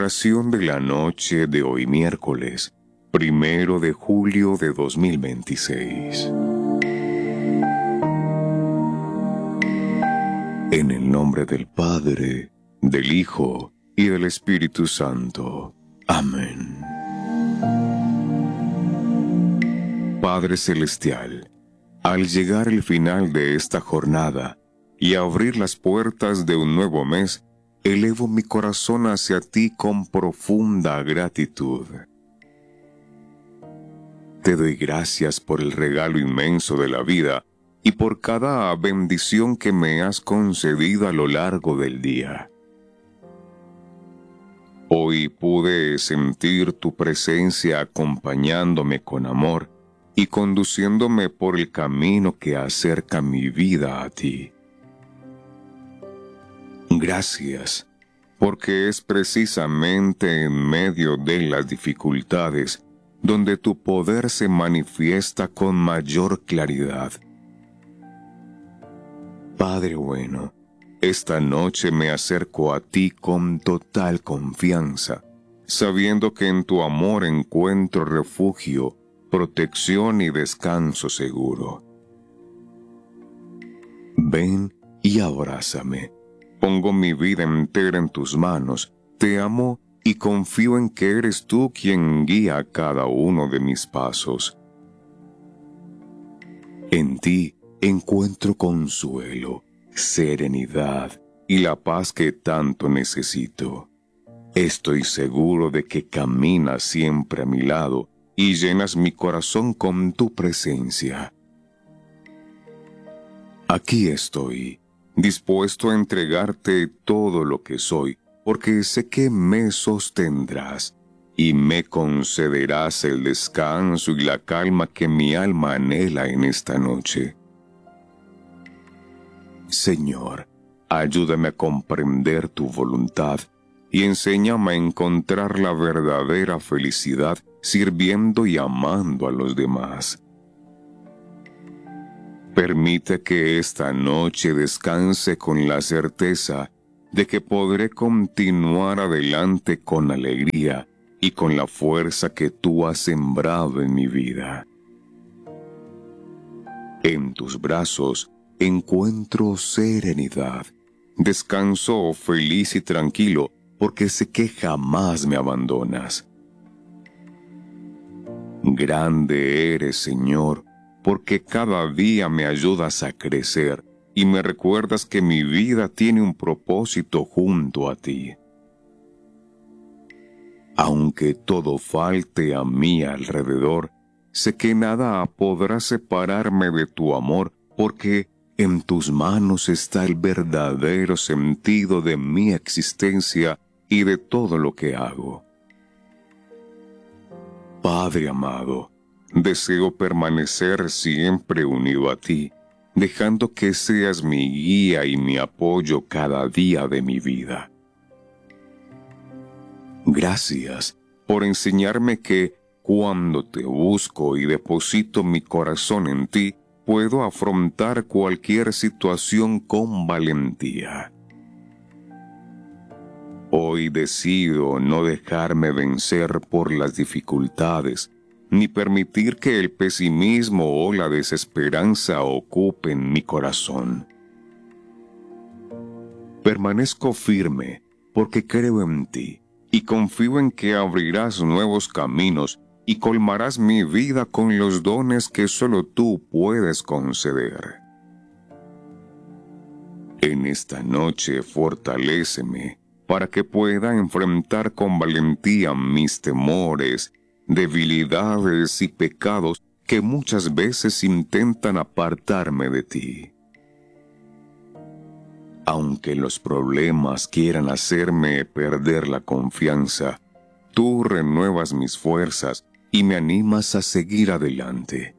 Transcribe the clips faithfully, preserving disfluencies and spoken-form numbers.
Oración de la noche de hoy miércoles, primero de julio de dos mil veintiséis. En el nombre del Padre, del Hijo y del Espíritu Santo. Amén. Padre Celestial, al llegar el final de esta jornada y abrir las puertas de un nuevo mes, elevo mi corazón hacia ti con profunda gratitud. Te doy gracias por el regalo inmenso de la vida y por cada bendición que me has concedido a lo largo del día. Hoy pude sentir tu presencia acompañándome con amor y conduciéndome por el camino que acerca mi vida a ti. Gracias, porque es precisamente en medio de las dificultades donde tu poder se manifiesta con mayor claridad. Padre bueno, esta noche me acerco a ti con total confianza, sabiendo que en tu amor encuentro refugio, protección y descanso seguro. Ven y abrázame. Pongo mi vida entera en tus manos, te amo y confío en que eres tú quien guía cada uno de mis pasos. En ti encuentro consuelo, serenidad y la paz que tanto necesito. Estoy seguro de que caminas siempre a mi lado y llenas mi corazón con tu presencia. Aquí estoy, dispuesto a entregarte todo lo que soy, porque sé que me sostendrás y me concederás el descanso y la calma que mi alma anhela en esta noche. Señor, ayúdame a comprender tu voluntad y enséñame a encontrar la verdadera felicidad sirviendo y amando a los demás. Permite que esta noche descanse con la certeza de que podré continuar adelante con alegría y con la fuerza que tú has sembrado en mi vida. En tus brazos encuentro serenidad, descanso feliz y tranquilo, porque sé que jamás me abandonas. Grande eres, Señor, porque cada día me ayudas a crecer y me recuerdas que mi vida tiene un propósito junto a ti. Aunque todo falte a mí alrededor, sé que nada podrá separarme de tu amor, porque en tus manos está el verdadero sentido de mi existencia y de todo lo que hago. Padre amado, deseo permanecer siempre unido a ti, dejando que seas mi guía y mi apoyo cada día de mi vida. Gracias por enseñarme que cuando te busco y deposito mi corazón en ti, puedo afrontar cualquier situación con valentía. Hoy decido no dejarme vencer por las dificultades, ni permitir que el pesimismo o la desesperanza ocupen mi corazón. Permanezco firme porque creo en ti y confío en que abrirás nuevos caminos y colmarás mi vida con los dones que solo tú puedes conceder. En esta noche fortaléceme para que pueda enfrentar con valentía mis temores, debilidades y pecados que muchas veces intentan apartarme de ti. Aunque los problemas quieran hacerme perder la confianza, tú renuevas mis fuerzas y me animas a seguir adelante.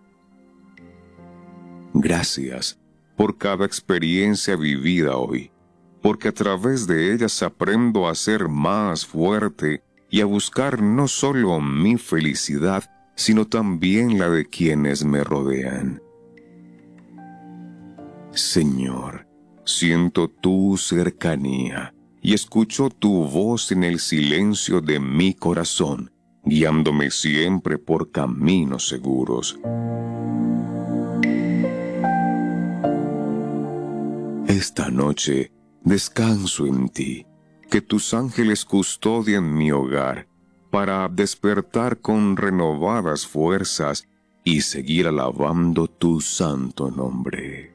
Gracias por cada experiencia vivida hoy, porque a través de ellas aprendo a ser más fuerte y a buscar no solo mi felicidad, sino también la de quienes me rodean. Señor, siento tu cercanía y escucho tu voz en el silencio de mi corazón, guiándome siempre por caminos seguros. Esta noche descanso en ti, que tus ángeles custodien mi hogar, para despertar con renovadas fuerzas y seguir alabando tu santo nombre.